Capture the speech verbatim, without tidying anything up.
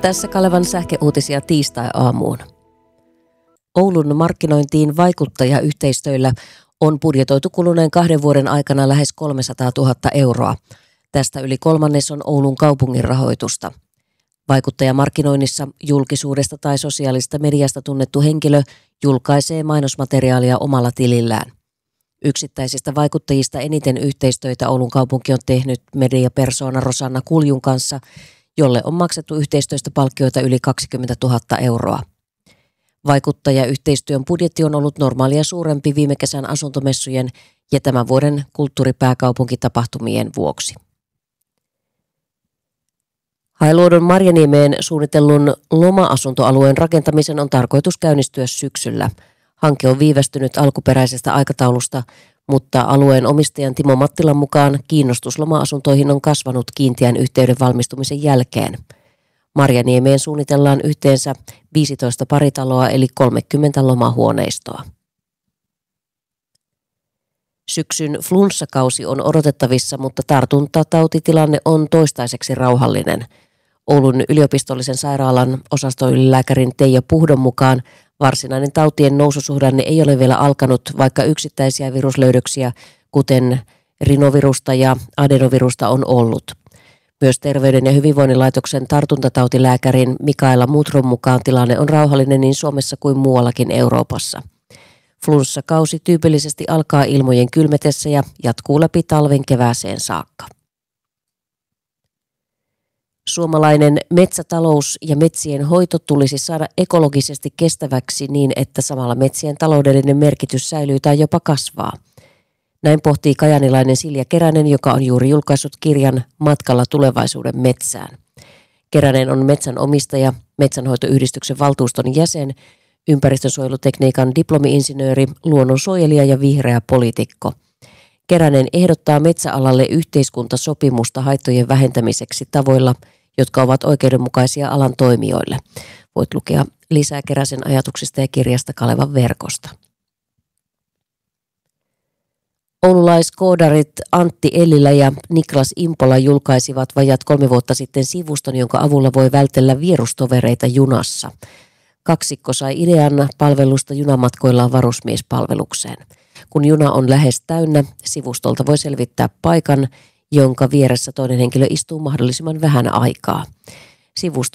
Tässä Kalevan sähköuutisia tiistai-aamuun. Oulun markkinointiin vaikuttajayhteistyöllä on budjetoitu kuluneen kahden vuoden aikana lähes kolmesataatuhatta euroa. Tästä yli kolmannes on Oulun kaupungin rahoitusta. Vaikuttajamarkkinoinnissa julkisuudesta tai sosiaalista mediasta tunnettu henkilö julkaisee mainosmateriaalia omalla tilillään. Yksittäisistä vaikuttajista eniten yhteistyötä Oulun kaupunki on tehnyt mediapersoona Rosanna Kuljun kanssa, jolle on maksettu yhteistyöstä palkkioita yli kaksikymmentätuhatta euroa. Vaikuttajayhteistyön budjetti on ollut normaalia suurempi viime kesän asuntomessujen ja tämän vuoden kulttuuripääkaupunkitapahtumien vuoksi. Hailuodon Marjaniemeen suunnitellun loma-asuntoalueen rakentamisen on tarkoitus käynnistyä syksyllä. Hanke on viivästynyt alkuperäisestä aikataulusta, mutta alueen omistajan Timo Mattilan mukaan kiinnostus loma-asuntoihin on kasvanut kiinteän yhteyden valmistumisen jälkeen. Marjaniemeen suunnitellaan yhteensä viisitoista paritaloa eli kolmekymmentä lomahuoneistoa. Syksyn flunssakausi on odotettavissa, mutta tartuntatautitilanne on toistaiseksi rauhallinen. Oulun yliopistollisen sairaalan osastoylilääkärin Teija Puhdon mukaan varsinainen tautien noususuhdanne ei ole vielä alkanut, vaikka yksittäisiä viruslöydöksiä, kuten rinovirusta ja adenovirusta, on ollut. Myös Terveyden ja hyvinvoinnin laitoksen tartuntatautilääkärin Mikaela Mutron mukaan tilanne on rauhallinen niin Suomessa kuin muuallakin Euroopassa. Flunssakausi tyypillisesti alkaa ilmojen kylmetessä ja jatkuu läpi talven kevääseen saakka. Suomalainen metsätalous ja metsien hoito tulisi saada ekologisesti kestäväksi niin, että samalla metsien taloudellinen merkitys säilyy tai jopa kasvaa. Näin pohtii kajanilainen Silja Keränen, joka on juuri julkaissut kirjan Matkalla tulevaisuuden metsään. Keränen on metsänomistaja, metsänhoitoyhdistyksen valtuuston jäsen, ympäristönsuojelutekniikan diplomi-insinööri, luonnonsuojelija ja vihreä poliitikko. Keränen ehdottaa metsäalalle yhteiskuntasopimusta haittojen vähentämiseksi tavoilla, jotka ovat oikeudenmukaisia alan toimijoille. Voit lukea lisää Keräsen ajatuksista ja kirjasta Kalevan verkosta. Oululaiskoodarit Antti Ellilä ja Niklas Impola julkaisivat vajat kolme vuotta sitten sivuston, jonka avulla voi vältellä vierustovereita junassa. Kaksikko sai idean palvelusta junamatkoillaan varusmiespalvelukseen. Kun juna on lähes täynnä, sivustolta voi selvittää paikan, jonka vieressä toinen henkilö istuu mahdollisimman vähän aikaa. Sivusto